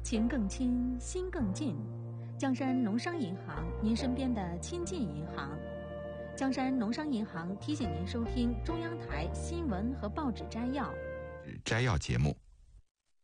情更亲，心更近。江山农商银行，您身边的亲近银行。江山农商银行提醒您收听中央台新闻和报纸摘要。 摘要节目。